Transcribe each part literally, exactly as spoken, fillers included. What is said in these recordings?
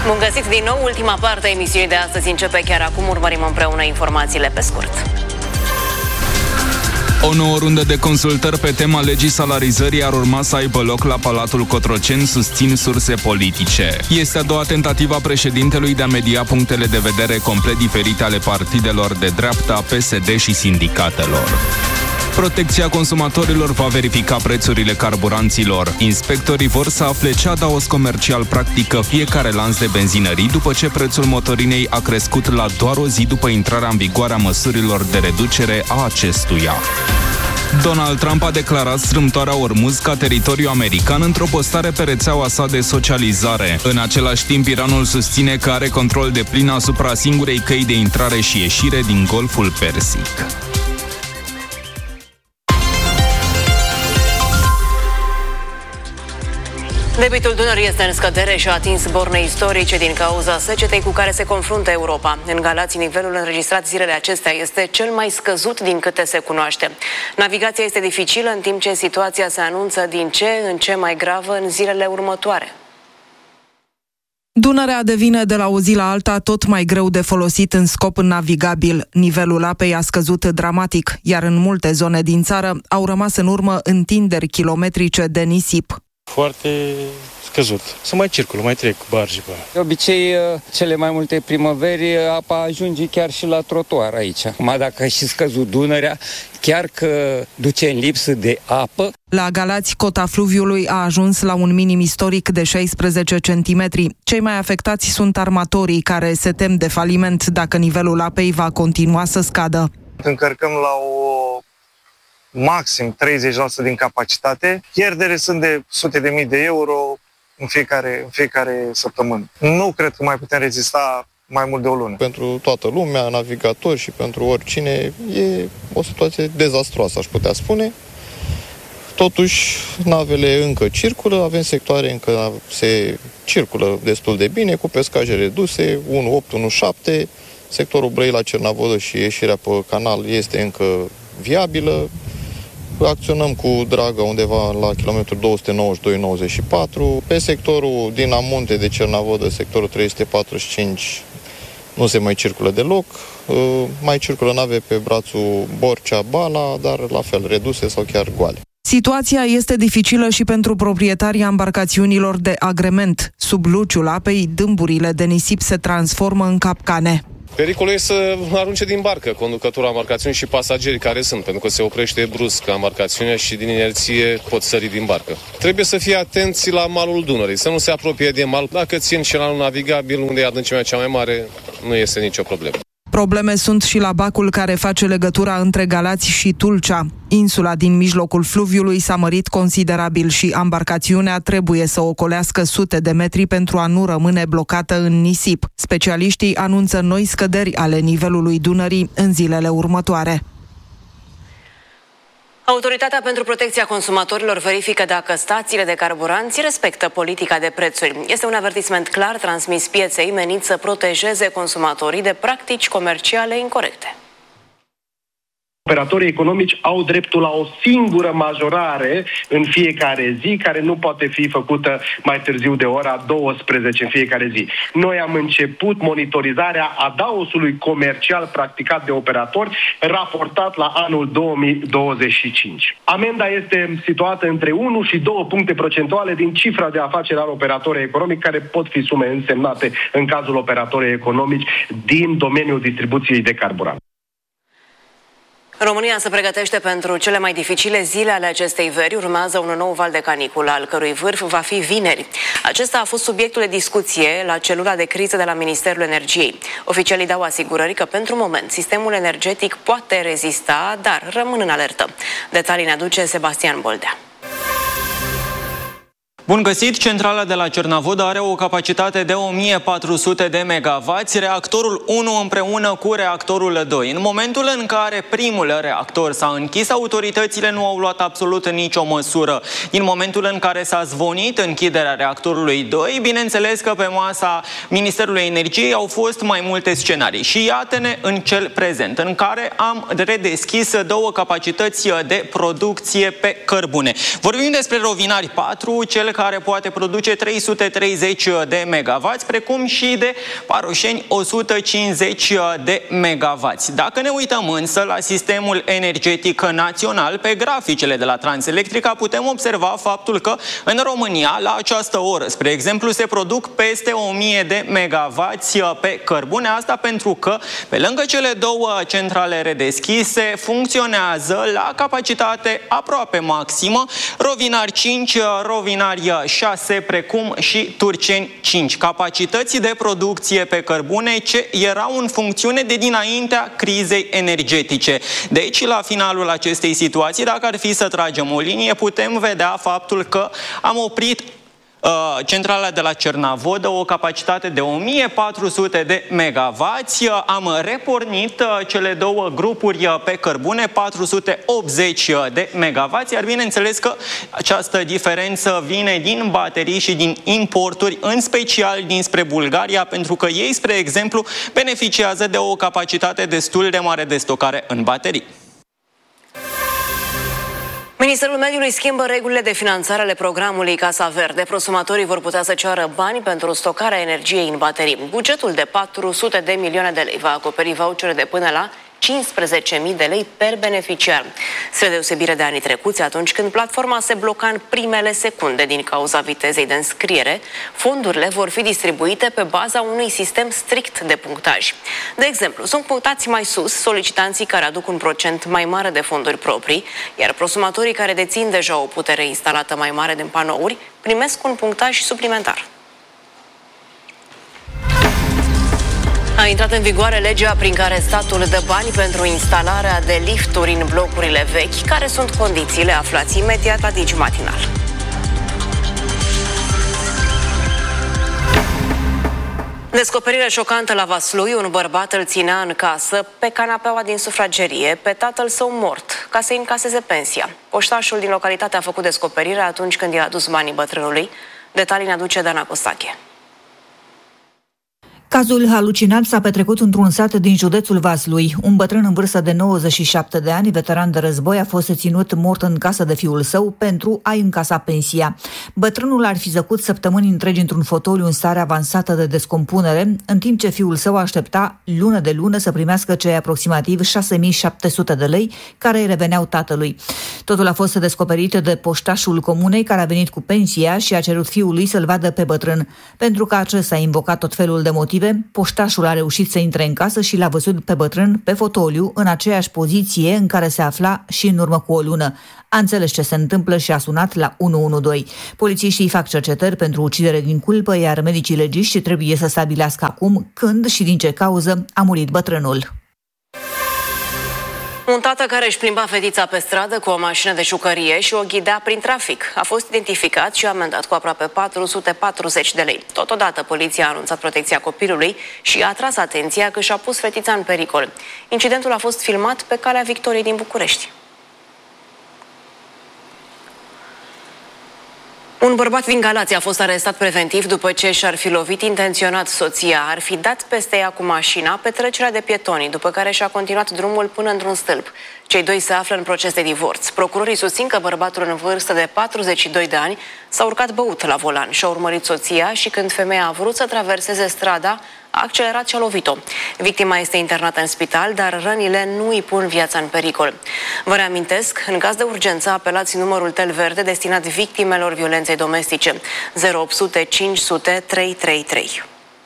Bun găsit din nou, ultima parte a emisiunii de astăzi începe chiar acum, urmărim împreună informațiile pe scurt. O nouă rundă de consultări pe tema legii salarizării ar urma să aibă loc la Palatul Cotroceni, susțin surse politice. Este a doua tentativă a președintelui de a media punctele de vedere complet diferite ale partidelor de dreapta, P S D și sindicatelor. Protecția consumatorilor va verifica prețurile carburanților. Inspectorii vor să afle ce adaos comercial practică fiecare lanț de benzinării după ce prețul motorinei a crescut la doar o zi după intrarea în vigoare a măsurilor de reducere a acestuia. Donald Trump a declarat strâmtoarea Ormuz ca teritoriu american într-o postare pe rețeaua sa de socializare. În același timp, Iranul susține că are control deplin asupra singurei căi de intrare și ieșire din Golful Persic. Debitul Dunării este în scădere și a atins borne istorice din cauza secetei cu care se confruntă Europa. În Galați, nivelul înregistrat zilele acestea este cel mai scăzut din câte se cunoaște. Navigația este dificilă, în timp ce situația se anunță din ce în ce mai gravă în zilele următoare. Dunărea devine de la o zi la alta tot mai greu de folosit în scop navigabil. Nivelul apei a scăzut dramatic, iar în multe zone din țară au rămas în urmă întinderi kilometrice de nisip. Foarte scăzut. Să mai circulă, mai trec barji pe. De obicei, cele mai multe primăveri, apa ajunge chiar și la trotuar aici. Acum, dacă și scăzut Dunărea, chiar că duce în lipsă de apă. La Galați, cota fluviului a ajuns la un minim istoric de șaisprezece centimetri. Cei mai afectați sunt armatorii, care se tem de faliment dacă nivelul apei va continua să scadă. Încărcăm la o maxim treizeci la sută din capacitate. Pierdere sunt de sute de mii de euro în fiecare, în fiecare săptămână. Nu cred că mai putem rezista mai mult de o lună. Pentru toată lumea, navigatori și pentru oricine, e o situație dezastruoasă, aș putea spune. Totuși, navele încă circulă, avem sectoare încă se circulă destul de bine, cu pescaje reduse, unu opt, unu șapte. Sectorul Brăila-Cernavodă și ieșirea pe canal este încă viabilă. Acționăm cu Draga undeva la kilometrul două sute nouăzeci și doi nouăzeci și patru. Pe sectorul din Amunte de Cernavodă, sectorul trei sute patruzeci și cinci, nu se mai circulă deloc. Mai circulă nave pe brațul Borcea-Bala, dar la fel reduse sau chiar goale. Situația este dificilă și pentru proprietarii embarcațiunilor de agrement. Sub luciul apei, dâmburile de nisip se transformă în capcane. Pericolul e să arunce din barcă conducătorul embarcațiunii și pasagerii care sunt, pentru că se oprește brusc embarcațiunea și din inerție pot sări din barcă. Trebuie să fie atenți la malul Dunării, să nu se apropie de mal. Dacă țin canalul navigabil, unde e adâncimea cea mai mare, nu este nicio problemă. Probleme sunt și la bacul care face legătura între Galați și Tulcea. Insula din mijlocul fluviului s-a mărit considerabil și embarcațiunea trebuie să ocolească sute de metri pentru a nu rămâne blocată în nisip. Specialiștii anunță noi scăderi ale nivelului Dunării în zilele următoare. Autoritatea pentru Protecția Consumatorilor verifică dacă stațiile de carburanți respectă politica de prețuri. Este un avertisment clar transmis pieței menit să protejeze consumatorii de practici comerciale incorecte. Operatorii economici au dreptul la o singură majorare în fiecare zi, care nu poate fi făcută mai târziu de ora douăsprezece în fiecare zi. Noi am început monitorizarea adaosului comercial practicat de operatori, raportat la anul două mii douăzeci și cinci. Amenda este situată între unu și două puncte procentuale din cifra de afaceri al operatorului economic, care pot fi sume însemnate în cazul operatorii economici din domeniul distribuției de carburant. România se pregătește pentru cele mai dificile zile ale acestei veri. Urmează un nou val de caniculă, al cărui vârf va fi vineri. Acesta a fost subiectul de discuție la celula de criză de la Ministerul Energiei. Oficialii dau asigurări că pentru moment sistemul energetic poate rezista, dar rămân în alertă. Detalii ne aduce Sebastian Boldea. Bun găsit! Centrala de la Cernavodă are o capacitate de o mie patru sute de megavați, reactorul unu împreună cu reactorul doi. În momentul în care primul reactor s-a închis, autoritățile nu au luat absolut nicio măsură. În momentul în care s-a zvonit închiderea reactorului doi, bineînțeles că pe masa Ministerului Energiei au fost mai multe scenarii. Și iată-ne în cel prezent, în care am redeschis două capacități de producție pe cărbune. Vorbim despre Rovinari patru, cel care poate produce trei sute treizeci de megavați, precum și de Paroșeni o sută cincizeci de megavați. Dacă ne uităm însă la sistemul energetic național, pe graficele de la Transelectrica putem observa faptul că în România, la această oră, spre exemplu, se produc peste o mie de megavați pe cărbune. Asta pentru că, pe lângă cele două centrale redeschise, funcționează la capacitate aproape maximă Rovinari cinci, Rovinari șase, precum și Turceni cinci. Capacității de producție pe cărbune ce erau în funcțiune de dinaintea crizei energetice. Deci, la finalul acestei situații, dacă ar fi să tragem o linie, putem vedea faptul că am oprit Uh, centrala de la Cernavodă, o capacitate de o mie patru sute de megavați. Uh, am repornit uh, cele două grupuri uh, pe cărbune, patru sute optzeci de megavați, iar bineînțeles că această diferență vine din baterii și din importuri, în special dinspre Bulgaria, pentru că ei, spre exemplu, beneficiază de o capacitate destul de mare de stocare în baterii. Ministerul Mediului schimbă regulile de finanțare ale programului Casa Verde. Prosumatorii vor putea să ceară bani pentru stocarea energiei în baterii. Bugetul de patru sute de milioane de lei va acoperi vouchere de până la cincisprezece mii de lei per beneficiar. Spre deosebire de anii trecuți, atunci când platforma se bloca în primele secunde din cauza vitezei de înscriere, fondurile vor fi distribuite pe baza unui sistem strict de punctaj. De exemplu, sunt punctați mai sus solicitanții care aduc un procent mai mare de fonduri proprii, iar prosumatorii care dețin deja o putere instalată mai mare din panouri primesc un punctaj suplimentar. A intrat în vigoare legea prin care statul dă bani pentru instalarea de lifturi în blocurile vechi. Care sunt condițiile? Aflați imediat la Digi Matinal. Descoperire șocantă la Vaslui. Un bărbat îl ținea în casă pe canapeaua din sufragerie pe tatăl său mort, ca să-i încaseze pensia. Poștașul din localitate a făcut descoperirea atunci când i-a adus banii bătrânului. Detalii ne aduce Dana Costache. Cazul halucinant s-a petrecut într-un sat din județul Vaslui. Un bătrân în vârstă de nouăzeci și șapte de ani, veteran de război, a fost ținut mort în casă de fiul său pentru a-i încasa pensia. Bătrânul ar fi zăcut săptămâni întregi într-un fotoliu în stare avansată de descompunere, în timp ce fiul său aștepta lună de lună să primească cei aproximativ șase mii șapte sute de lei care îi reveneau tatălui. Totul a fost descoperit de poștașul comunei, care a venit cu pensia și a cerut fiului să-l vadă pe bătrân. Pentru că acesta a invocat tot felul de motive, poștașul a reușit să intre în casă și l-a văzut pe bătrân pe fotoliu, în aceeași poziție în care se afla și în urmă cu o lună. A înțeles ce se întâmplă și a sunat la unu unu doi. Polițiștii fac cercetări pentru ucidere din culpă, iar medicii legiști trebuie să stabilească acum când și din ce cauză a murit bătrânul. Un tată care își plimba fetița pe stradă cu o mașină de jucărie și o ghidea prin trafic a fost identificat și amendat cu aproape patru sute patruzeci de lei. Totodată, poliția a anunțat protecția copilului și a atras atenția că și-a pus fetița în pericol. Incidentul a fost filmat pe Calea Victoriei din București. Un bărbat din Galați a fost arestat preventiv după ce și-ar fi lovit intenționat soția, ar fi dat peste ea cu mașina pe trecerea de pietoni, după care și-a continuat drumul până într-un stâlp. Cei doi se află în proces de divorț. Procurorii susțin că bărbatul în vârstă de patruzeci și doi de ani s-a urcat băut la volan și-a urmărit soția și când femeia a vrut să traverseze strada, a accelerat și a lovit-o. Victima este internată în spital, dar rănile nu îi pun viața în pericol. Vă reamintesc, în caz de urgență, apelați numărul Tel Verde destinat victimelor violenței domestice zero opt sute cinci sute trei trei trei.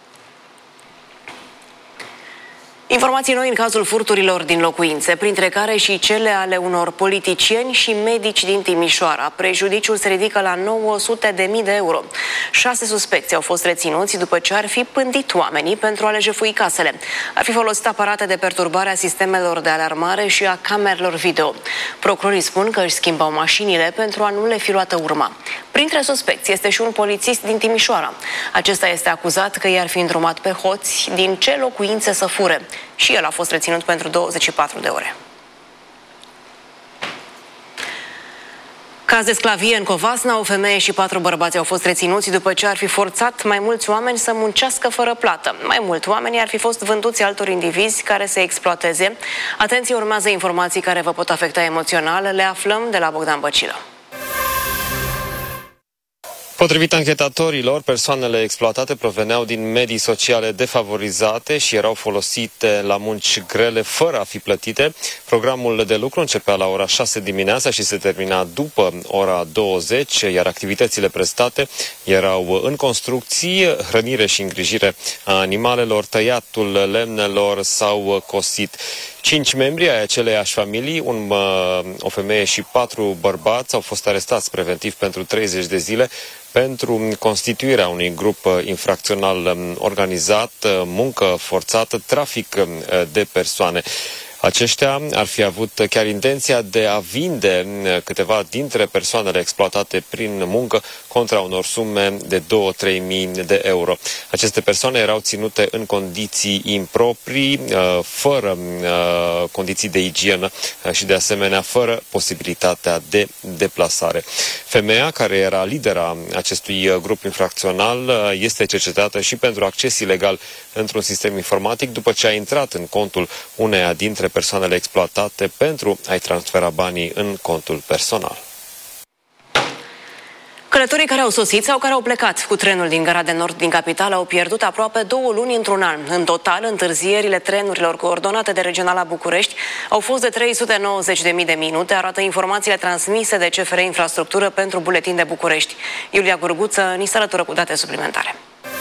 Informații noi în cazul furturilor din locuințe, printre care și cele ale unor politicieni și medici din Timișoara. Prejudiciul se ridică la nouă sute de mii de euro. Șase suspecți au fost reținuți după ce ar fi pândit oamenii pentru a le jefui casele. Ar fi folosit aparate de perturbare a sistemelor de alarmare și a camerelor video. Procurorii spun că își schimbau mașinile pentru a nu le fi luată urma. Printre suspecți este și un polițist din Timișoara. Acesta este acuzat că i-ar fi îndrumat pe hoți din ce locuințe să fure. Și el a fost reținut pentru douăzeci și patru de ore. Caz de sclavie în Covasna, o femeie și patru bărbați au fost reținuți după ce ar fi forțat mai mulți oameni să muncească fără plată. Mai mult, oamenii ar fi fost vânduți altor indivizi care să exploateze. Atenție, urmează informații care vă pot afecta emoțional. Le aflăm de la Bogdan Băcilă. Potrivit anchetatorilor, persoanele exploatate proveneau din medii sociale defavorizate și erau folosite la munci grele fără a fi plătite. Programul de lucru începea la ora șase dimineața și se termina după ora douăzeci, iar activitățile prestate erau în construcții, hrănire și îngrijire a animalelor, tăiatul lemnelor sau cosit. Cinci membri ai aceleiași familii, un, o femeie și patru bărbați, au fost arestați preventiv pentru treizeci de zile pentru constituirea unui grup infracțional organizat, muncă forțată, trafic de persoane. Aceștia ar fi avut chiar intenția de a vinde câteva dintre persoanele exploatate prin muncă contra unor sume de două-trei mii de euro. Aceste persoane erau ținute în condiții improprii, fără condiții de igienă și de asemenea fără posibilitatea de deplasare. Femeia, care era lidera acestui grup infracțional, este cercetată și pentru acces ilegal într-un sistem informatic după ce a intrat în contul uneia dintre persoanele exploatate pentru a-i transfera banii în contul personal. Călătorii care au sosit sau care au plecat cu trenul din Gara de Nord din capitală au pierdut aproape două luni într-un an. În total, întârzierile trenurilor coordonate de Regionala București au fost de trei sute nouăzeci de mii de minute, arată informațiile transmise de C F R Infrastructură pentru Buletin de București. Iulia Gurguță ni se alătură cu date suplimentare.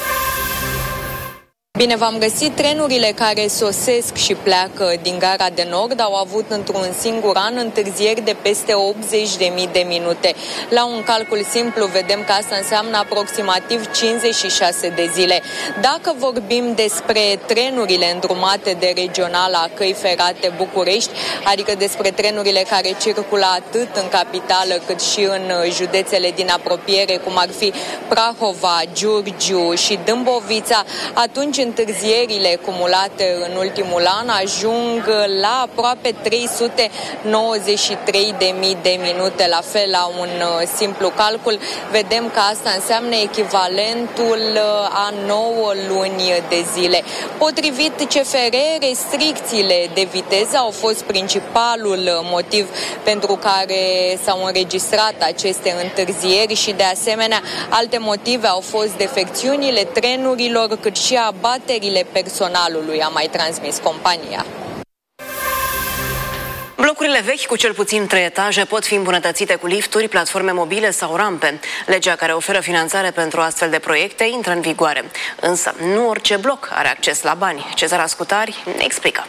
Bine v-am găsit. Trenurile care sosesc și pleacă din Gara de Nord au avut într-un singur an întârzieri de peste optzeci de mii de minute. La un calcul simplu vedem că asta înseamnă aproximativ cincizeci și șase de zile. Dacă vorbim despre trenurile îndrumate de Regionala Căi Ferate București, adică despre trenurile care circulă atât în capitală cât și în județele din apropiere, cum ar fi Prahova, Giurgiu și Dâmbovița, atunci întârzierile cumulate în ultimul an ajung la aproape trei sute nouăzeci și trei de mii de minute. La fel, la un simplu calcul, vedem că asta înseamnă echivalentul a nouă luni de zile. Potrivit C F R, restricțiile de viteză au fost principalul motiv pentru care s-au înregistrat aceste întârzieri și, de asemenea, alte motive au fost defecțiunile trenurilor, cât și abaterile personalului, a mai transmis compania. Blocurile vechi cu cel puțin trei etaje pot fi îmbunătățite cu lifturi, platforme mobile sau rampe. Legea care oferă finanțare pentru astfel de proiecte intră în vigoare. Însă nu orice bloc are acces la bani. Cezara Scutari ne explică.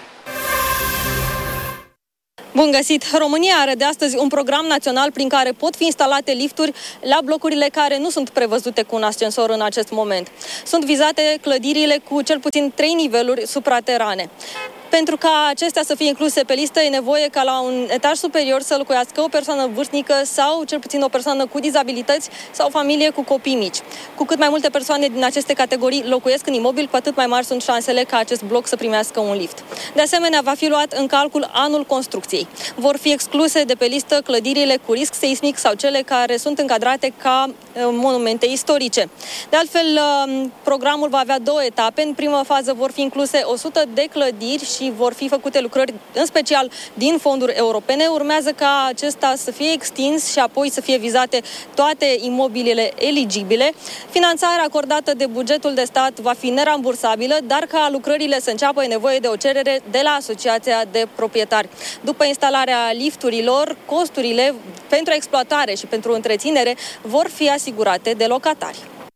Bun găsit! România are de astăzi un program național prin care pot fi instalate lifturi la blocurile care nu sunt prevăzute cu un ascensor în acest moment. Sunt vizate clădirile cu cel puțin trei niveluri supraterane. Pentru ca acestea să fie incluse pe listă, e nevoie ca la un etaj superior să locuiască o persoană vârstnică sau cel puțin o persoană cu dizabilități sau o familie cu copii mici. Cu cât mai multe persoane din aceste categorii locuiesc în imobil, cu atât mai mari sunt șansele ca acest bloc să primească un lift. De asemenea, va fi luat în calcul anul construcției. Vor fi excluse de pe listă clădirile cu risc seismic sau cele care sunt încadrate ca monumente istorice. De altfel, programul va avea două etape. În prima fază vor fi incluse o sută de clădiri și vor fi făcute lucrări, în special din fonduri europene. Urmează ca acesta să fie extins și apoi să fie vizate toate imobilele eligibile. Finanțarea acordată de bugetul de stat va fi nerambursabilă, dar ca lucrările să înceapă e nevoie de o cerere de la Asociația de Proprietari. După instalarea lifturilor, costurile pentru exploatare și pentru întreținere vor fi asigurate de locatari.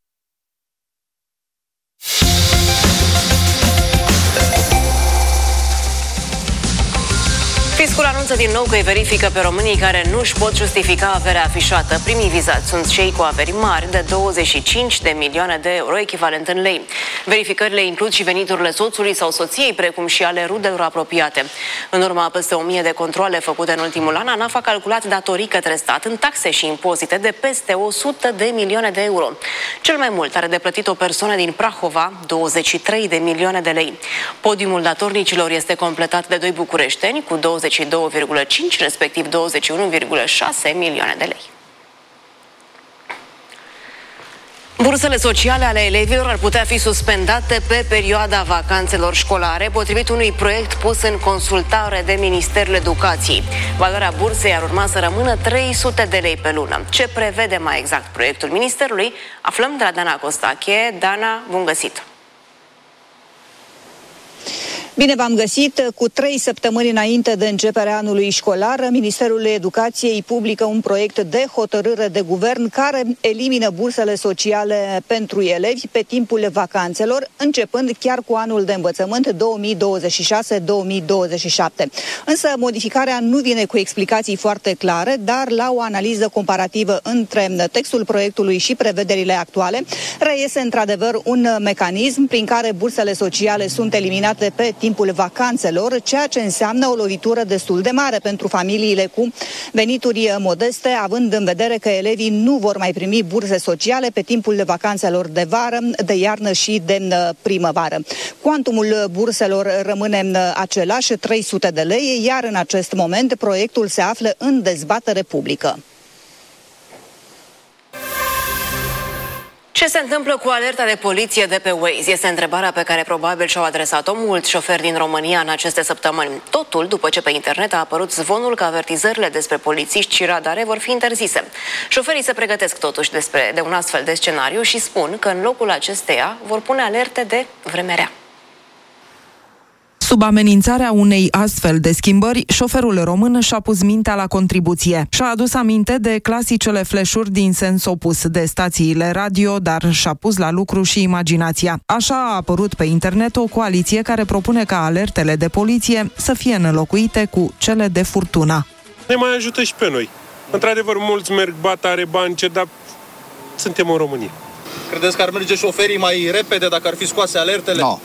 Fiscul anunță din nou că îi verifică pe românii care nu își pot justifica averea afișată. Primii vizați sunt cei cu averi mari de douăzeci și cinci de milioane de euro, echivalent în lei. Verificările includ și veniturile soțului sau soției, precum și ale rudelor apropiate. În urma a peste o mie de controale făcute în ultimul an, ANAF a calculat datorii către stat în taxe și impozite de peste o sută de milioane de euro. Cel mai mult are de plătit o persoană din Prahova, douăzeci și trei de milioane de lei. Podiumul datornicilor este completat de doi bucureșteni cu douăzeci și două virgulă cinci, respectiv douăzeci și unu virgulă șase milioane de lei. Bursele sociale ale elevilor ar putea fi suspendate pe perioada vacanțelor școlare, potrivit unui proiect pus în consultare de Ministerul Educației. Valoarea bursei ar urma să rămână trei sute de lei pe lună. Ce prevede mai exact proiectul Ministerului? Aflăm de la Dana Costache. Dana, bun găsit! Bine v-am găsit! Cu trei săptămâni înainte de începerea anului școlar, Ministerul Educației publică un proiect de hotărâre de guvern care elimină bursele sociale pentru elevi pe timpul vacanțelor, începând chiar cu anul de învățământ două mii douăzeci și șase două mii douăzeci și șapte. Însă modificarea nu vine cu explicații foarte clare, dar la o analiză comparativă între textul proiectului și prevederile actuale, reiese într-adevăr un mecanism prin care bursele sociale sunt eliminate pe timpul vacanțelor, ceea ce înseamnă o lovitură destul de mare pentru familiile cu venituri modeste, având în vedere că elevii nu vor mai primi burse sociale pe timpul vacanțelor de vară, de iarnă și de primăvară. Cuantumul burselor rămâne același, trei sute de lei, iar în acest moment proiectul se află în dezbatere publică. Ce se întâmplă cu alerta de poliție de pe Waze? Este întrebarea pe care probabil și-au adresat-o mulți șoferi din România în aceste săptămâni. Totul după ce pe internet a apărut zvonul că avertizările despre polițiști și radare vor fi interzise. Șoferii se pregătesc totuși despre, de un astfel de scenariu și spun că în locul acesteia vor pune alerte de vreme rea. Sub amenințarea unei astfel de schimbări, șoferul român și-a pus mintea la contribuție. Și-a adus aminte de clasicele flash-uri din sens opus, de stațiile radio, dar și-a pus la lucru și imaginația. Așa a apărut pe internet o coaliție care propune ca alertele de poliție să fie înlocuite cu cele de furtună. Ne mai ajută și pe noi. Într-adevăr, mulți merg, bat, are bani, ce, dar suntem în România. Credeți că ar merge șoferii mai repede dacă ar fi scoase alertele? Nu. No.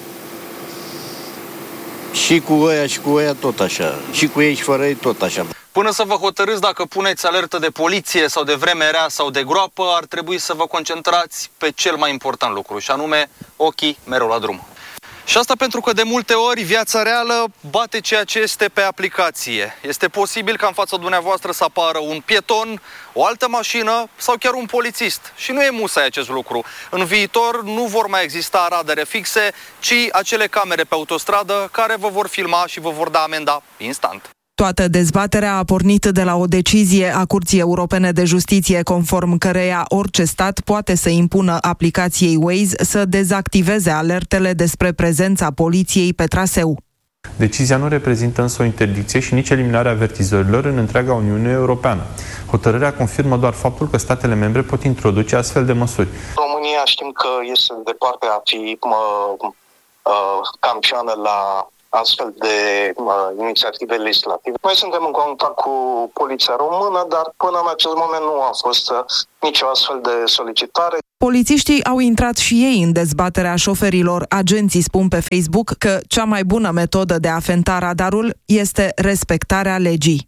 Și cu ăia și cu ăia tot așa. Și cu ei și fără ei tot așa. Până să vă hotărâți dacă puneți alertă de poliție sau de vreme rea sau de groapă, ar trebui să vă concentrați pe cel mai important lucru, și anume ochii mereu la drum. Și asta pentru că de multe ori viața reală bate ceea ce este pe aplicație. Este posibil ca în fața dumneavoastră să apară un pieton, o altă mașină sau chiar un polițist. Și nu e musai acest lucru. În viitor nu vor mai exista radare fixe, ci acele camere pe autostradă care vă vor filma și vă vor da amenda instant. Toată dezbaterea a pornit de la o decizie a Curții Europene de Justiție, conform căreia orice stat poate să impună aplicației Waze să dezactiveze alertele despre prezența poliției pe traseu. Decizia nu reprezintă însă o interdicție și nici eliminarea avertizărilor în întreaga Uniune Europeană. Hotărârea confirmă doar faptul că statele membre pot introduce astfel de măsuri. România știm că este departe a fi mă, uh, campioană la astfel de uh, inițiative legislative. Noi suntem în contact cu poliția română, dar până în acest moment nu a fost uh, nicio astfel de solicitare. Polițiștii au intrat și ei în dezbaterea șoferilor. Agenții spun pe Facebook că cea mai bună metodă de a fenta radarul este respectarea legii.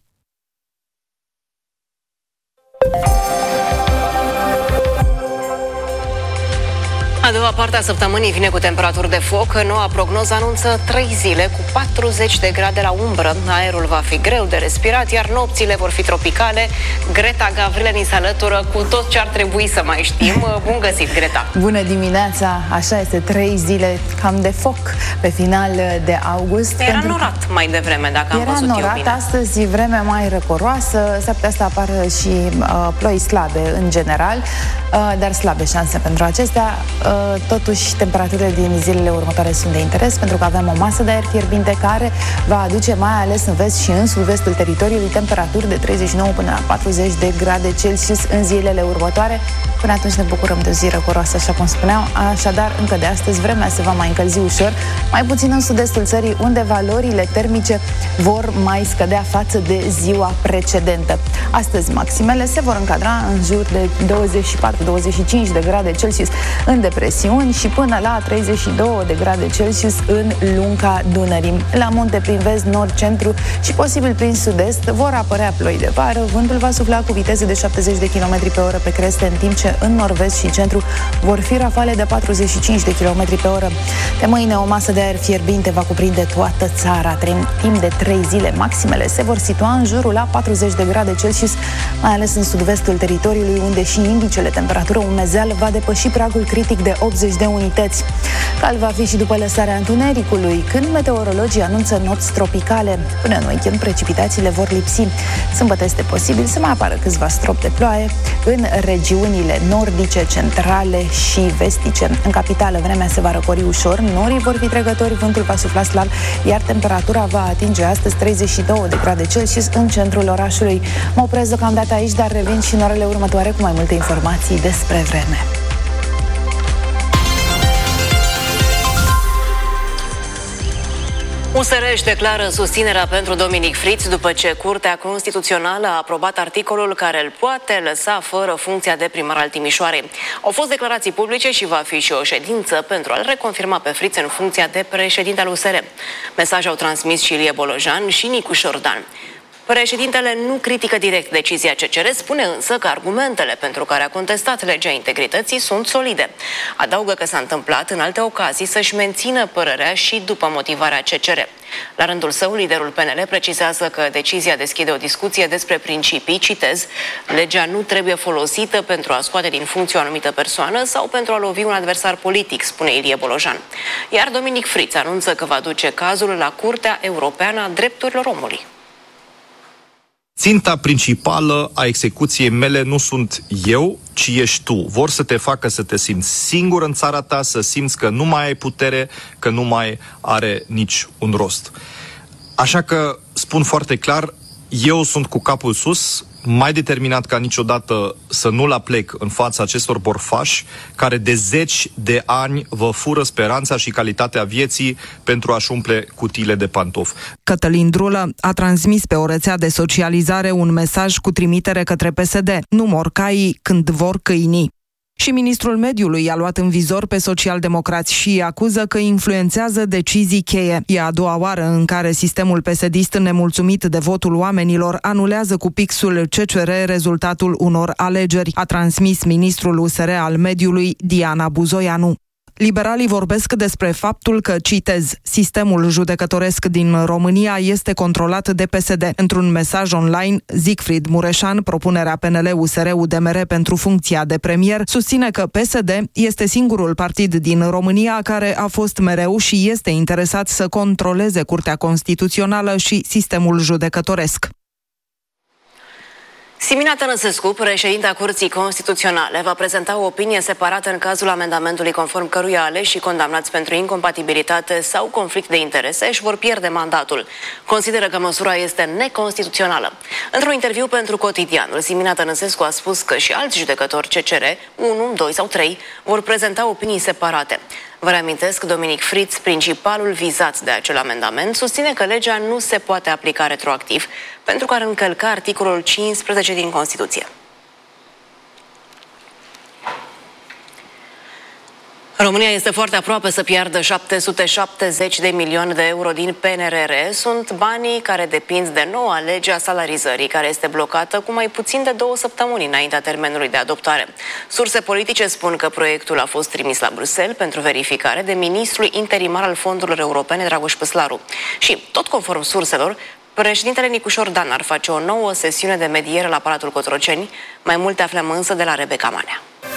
A doua parte a săptămânii vine cu temperaturi de foc. Noua prognoză anunță trei zile cu patruzeci de grade la umbră. Aerul va fi greu de respirat, iar nopțile vor fi tropicale. Greta Gavrile ni se alătură cu tot ce ar trebui să mai știm. Bun găsit, Greta! Bună dimineața! Așa este, trei zile cam de foc pe final de august. Era norat mai devreme, dacă am văzut eu bine. Era norat, astăzi vreme mai răcoroasă, s-ar putea să apară și uh, ploi slabe în general, uh, dar slabe șanse pentru acestea. Uh, Totuși, temperaturile din zilele următoare sunt de interes, pentru că avem o masă de aer fierbinte care va aduce, mai ales în vest și în sud-vestul teritoriului, temperaturi de treizeci și nouă până la patruzeci de grade Celsius în zilele următoare. Până atunci ne bucurăm de o zi răcoroasă, așa cum spuneam. Așadar, încă de astăzi, vremea se va mai încălzi ușor, mai puțin în sud-estul țării, unde valorile termice vor mai scădea față de ziua precedentă. Astăzi, maximele se vor încadra în jur de douăzeci și patru douăzeci și cinci de grade Celsius în depresie depresiuni și până la treizeci și două de grade Celsius în lunga Dunării. La munte prin vest, nord, centru și posibil prin sud-est vor apărea ploi de vară. Vântul va sufla cu viteze de șaptezeci de kilometri pe oră pe creste, în timp ce în nord-vest și centru vor fi rafale de patruzeci și cinci de kilometri pe oră. De mâine o masă de aer fierbinte va cuprinde toată țara. Timp de trei zile maximele se vor situa în jurul la patruzeci de grade Celsius, mai ales în sud-vestul teritoriului, unde și indicele temperatură umezeală va depăși pragul critic de optzeci de unități. Cal va fi și după lăsarea întunericului, când meteorologii anunță nopți tropicale. Până în weekend, precipitațiile vor lipsi. Sâmbătă este posibil să mai apară câțiva stropi de ploaie în regiunile nordice, centrale și vestice. În capitală, vremea se va răcori ușor, norii vor fi trecători, vântul va sufla slab, iar temperatura va atinge astăzi treizeci și două de grade Celsius în centrul orașului. Mă opresc deocamdată aici, dar revin și în orele următoare cu mai multe informații despre vreme. U S R își declară susținerea pentru Dominic Fritz după ce Curtea Constituțională a aprobat articolul care îl poate lăsa fără funcția de primar al Timișoarei. Au fost declarații publice și va fi și o ședință pentru a-l reconfirma pe Fritz în funcția de președinte al U S R. Mesaje au transmis și Ilie Bolojan și Nicu Șordan. Președintele nu critică direct decizia C C R, spune însă că argumentele pentru care a contestat legea integrității sunt solide. Adaugă că s-a întâmplat în alte ocazii să-și mențină părerea și după motivarea C C R. La rândul său, liderul P N L precizează că decizia deschide o discuție despre principii, citez, legea nu trebuie folosită pentru a scoate din funcție o anumită persoană sau pentru a lovi un adversar politic, spune Ilie Bolojan. Iar Dominic Fritz anunță că va duce cazul la Curtea Europeană a Drepturilor Omului. Ținta principală a execuției mele nu sunt eu, ci ești tu. Vor să te facă să te simți singur în țara ta, să simți că nu mai ai putere, că nu mai are nici un rost. Așa că spun foarte clar, eu sunt cu capul sus, mai determinat ca niciodată să nu-l aplec în fața acestor borfași care de zeci de ani vă fură speranța și calitatea vieții pentru a-și umple cutiile de pantofi. Cătălin Drulă a transmis pe o rețea de socializare un mesaj cu trimitere către P S D. Nu mor caii când vor câinii. Și ministrul mediului a luat în vizor pe socialdemocrați și îi acuză că influențează decizii cheie. E a doua oară în care sistemul P S D-ist, nemulțumit de votul oamenilor, anulează cu pixul C C R rezultatul unor alegeri, a transmis ministrul U S R al mediului Diana Buzoianu. Liberalii vorbesc despre faptul că, citez, sistemul judecătoresc din România este controlat de P S D. Într-un mesaj online, Siegfried Mureșan, propunerea P N L U S R U D M R pentru funcția de premier, susține că P S D este singurul partid din România care a fost mereu și este interesat să controleze Curtea Constituțională și sistemul judecătoresc. Simina Tănăsescu, președinta Curții Constituționale, va prezenta o opinie separată în cazul amendamentului conform căruia aleși condamnați pentru incompatibilitate sau conflict de interese își vor pierde mandatul. Consideră că măsura este neconstituțională. Într-un interviu pentru Cotidianul, Simina Tănăsescu a spus că și alți judecători C C R, unu, doi sau trei, vor prezenta opinii separate. Vă reamintesc, Dominic Fritz, principalul vizat de acel amendament, susține că legea nu se poate aplica retroactiv pentru că ar încălca articolul cincisprezece din Constituție. România este foarte aproape să piardă șapte sute șaptezeci de milioane de euro din P N R R. Sunt banii care depind de noua lege a salarizării, care este blocată cu mai puțin de două săptămâni înaintea termenului de adoptare. Surse politice spun că proiectul a fost trimis la Bruxelles pentru verificare de ministrul interimar al fondurilor europene, Dragoș Păslaru. Și, tot conform surselor, președintele Nicu Șordan ar face o nouă sesiune de mediere la Palatul Cotroceni. Mai multe aflăm însă de la Rebecca Manea.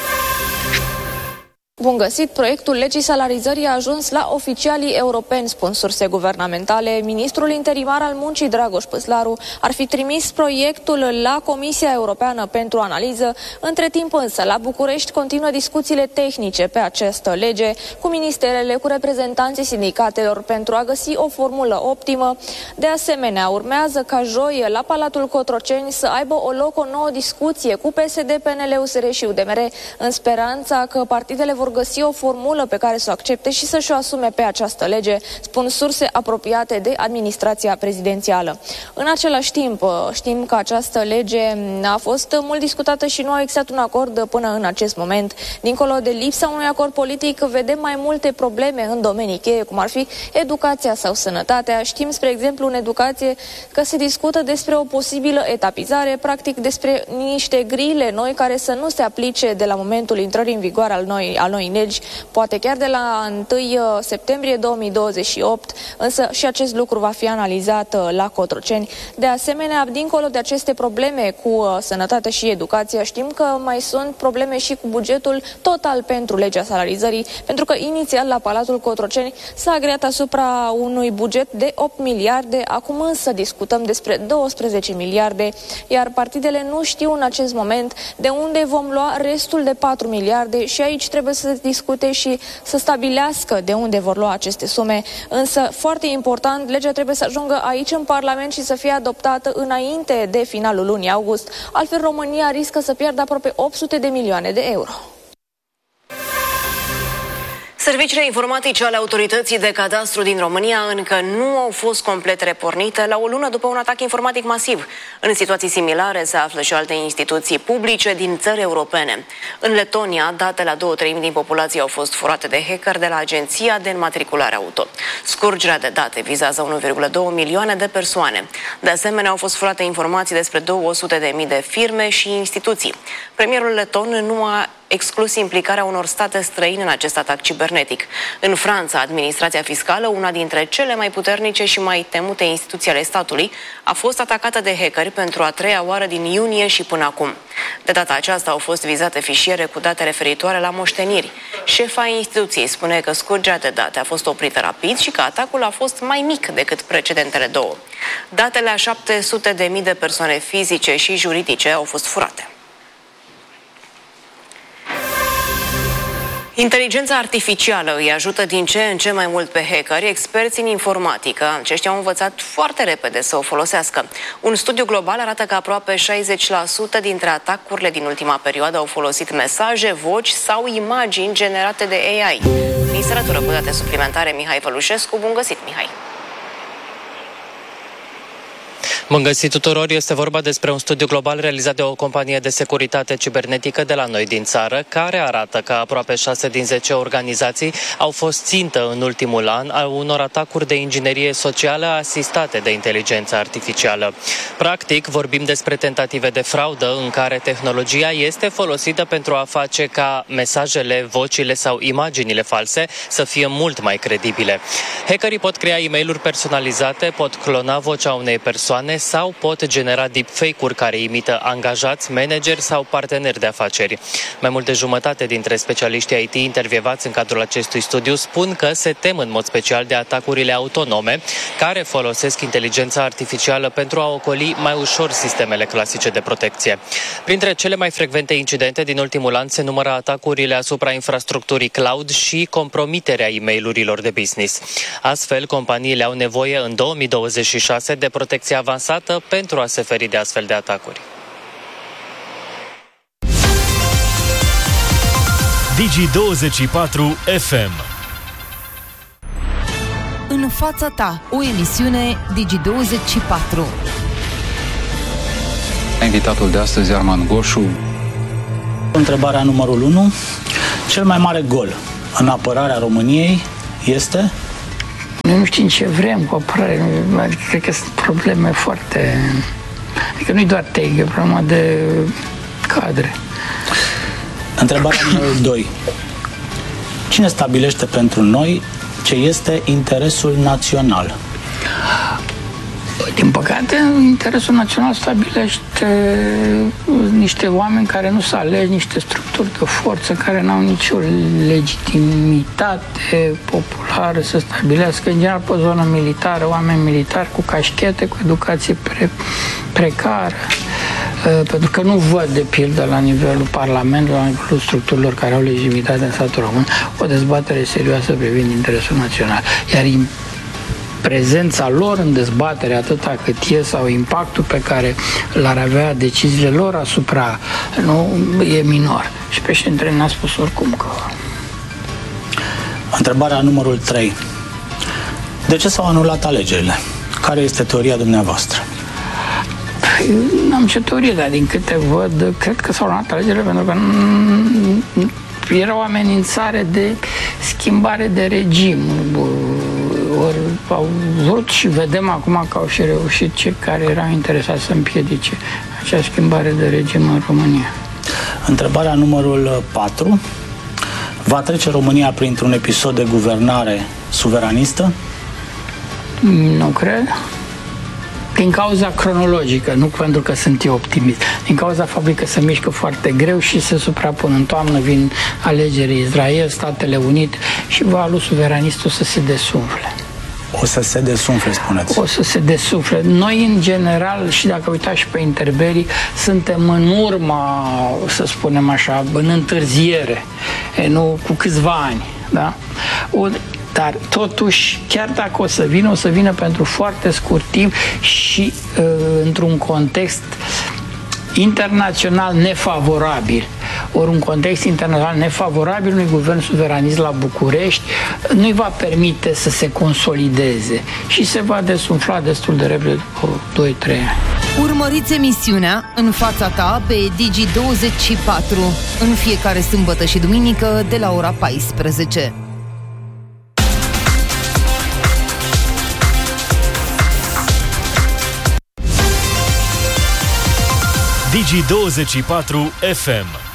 Bun găsit, proiectul legii salarizării a ajuns la oficialii europeni, spun surse guvernamentale. Ministrul interimar al muncii, Dragoș Păslaru, ar fi trimis proiectul la Comisia Europeană pentru analiză. Între timp însă, la București continuă discuțiile tehnice pe această lege cu ministerele, cu reprezentanții sindicatelor pentru a găsi o formulă optimă. De asemenea, urmează ca joi la Palatul Cotroceni să aibă o loc o nouă discuție cu P S D, P N L, U S R și U D M R, în speranța că partidele vor vor găsi o formulă pe care să o accepte și să-și o asume pe această lege, spun surse apropiate de administrația prezidențială. În același timp, știm că această lege a fost mult discutată și nu a existat un acord până în acest moment. Dincolo de lipsa unui acord politic, vedem mai multe probleme în domenii cheie, cum ar fi educația sau sănătatea. Știm, spre exemplu, în educație că se discută despre o posibilă etapizare, practic despre niște grile noi care să nu se aplice de la momentul intrării în vigoare al noi, al noi legi, poate chiar de la întâi septembrie două mii douăzeci și opt, însă și acest lucru va fi analizat la Cotroceni. De asemenea, dincolo de aceste probleme cu sănătate și educația, știm că mai sunt probleme și cu bugetul total pentru legea salarizării, pentru că inițial la Palatul Cotroceni s-a agreat asupra unui buget de opt miliarde, acum însă discutăm despre douăsprezece miliarde, iar partidele nu știu în acest moment de unde vom lua restul de patru miliarde și aici trebuie să se discute și să stabilească de unde vor lua aceste sume. Însă, foarte important, legea trebuie să ajungă aici în Parlament și să fie adoptată înainte de finalul lunii august. Altfel, România riscă să piardă aproape opt sute de milioane de euro. Serviciile informatice ale autorității de cadastru din România încă nu au fost complet repornite la o lună după un atac informatic masiv. În situații similare se află și alte instituții publice din țări europene. În Letonia, date la două treimi din populație au fost furate de hacker de la Agenția de Înmatriculare Auto. Scurgerea de date vizează unu virgulă doi milioane de persoane. De asemenea, au fost furate informații despre două sute de mii de firme și instituții. Premierul leton nu a exclus implicarea unor state străine în acest atac cibernetic. În Franța, administrația fiscală, una dintre cele mai puternice și mai temute instituții ale statului, a fost atacată de hackeri pentru a treia oară din iunie și până acum. De data aceasta au fost vizate fișiere cu date referitoare la moșteniri. Șefa instituției spune că scurgerea de date a fost oprită rapid și că atacul a fost mai mic decât precedentele două. Datele a șapte sute de mii de persoane fizice și juridice au fost furate. Inteligența artificială îi ajută din ce în ce mai mult pe hackeri, experți în informatică. Aceștia au învățat foarte repede să o folosească. Un studiu global arată că aproape șaizeci la sută dintre atacurile din ultima perioadă au folosit mesaje, voci sau imagini generate de A I. Ni se alătură cu date suplimentare Mihai Vălușescu. Bun găsit, Mihai! Bun găsit tuturor, este vorba despre un studiu global realizat de o companie de securitate cibernetică de la noi din țară, care arată că aproape șase din zece organizații au fost țintă în ultimul an a unor atacuri de inginerie socială asistate de inteligență artificială. Practic, vorbim despre tentative de fraudă în care tehnologia este folosită pentru a face ca mesajele, vocile sau imaginile false să fie mult mai credibile. Hackerii pot crea e-mail-uri personalizate, pot clona vocea unei persoane sau pot genera deepfake-uri care imită angajați, manageri sau parteneri de afaceri. Mai mult de jumătate dintre specialiștii I T intervievați în cadrul acestui studiu spun că se tem în mod special de atacurile autonome care folosesc inteligența artificială pentru a ocoli mai ușor sistemele clasice de protecție. Printre cele mai frecvente incidente din ultimul an se numără atacurile asupra infrastructurii cloud și compromiterea e-mail-urilor de business. Astfel, companiile au nevoie în două mii douăzeci și șase de protecție avansată pentru a se feri de astfel de atacuri. Digi douăzeci și patru F M. În fața ta, o emisiune Digi douăzeci și patru. Invitatul de astăzi, Arman Goșu. Întrebarea numărul unu. Cel mai mare gol în apărarea României este? Noi nu știm ce vrem cu apărare, adică cred că sunt probleme foarte... Adică nu-i doar tehnică, e problema de cadre. Întrebarea numărul doi. Cine stabilește pentru noi ce este interesul național? Din păcate, interesul național stabilește niște oameni care nu s-au ales, niște structuri de forță care n-au nicio legitimitate populară să stabilească, în general, pe zonă militară, oameni militari cu cașchete, cu educație pre precară, pentru că nu văd, de pildă, la nivelul Parlamentului, la nivelul structurilor care au legitimitate în statul român, o dezbatere serioasă privind interesul național. Iar prezența lor în dezbatere, atâta cât e, sau impactul pe care l-ar avea deciziile lor asupra, nu, e minor. Și președintele ne-a spus oricum că Întrebarea numărul trei. De ce s-au anulat alegerile? Care este teoria dumneavoastră? N-am ce teorie, dar din câte văd, cred că s-au luat alegerile pentru că era o amenințare de schimbare de regim. Ori au vrut și vedem acum că au și reușit cei care erau interesați să împiedice acea schimbare de regim în România. Întrebarea numărul patru. Va trece România printr-un episod de guvernare suveranistă? Nu cred. Din cauza cronologică, nu pentru că sunt eu optimist. Din cauza faptului că se mișcă foarte greu și se suprapun. În toamnă vin alegeri Israel, Statele Unite și valul suveranist o să se desumfle. O să se desumfle, spuneți? O să se desumfle. Noi, în general, și dacă uitați și pe interberii, suntem în urma, să spunem așa, în întârziere, e, nu cu câțiva ani. Da? O, Dar totuși, chiar dacă o să vină, o să vină pentru foarte scurt timp și uh, într-un context internațional nefavorabil. Ori un context internațional nefavorabil unui guvern suveranist la București nu-i va permite să se consolideze și se va desumfla destul de repede după doi trei ani. Urmăriți emisiunea În fața ta pe Digi douăzeci și patru în fiecare sâmbătă și duminică de la ora paisprezece. Digi douăzeci și patru F M.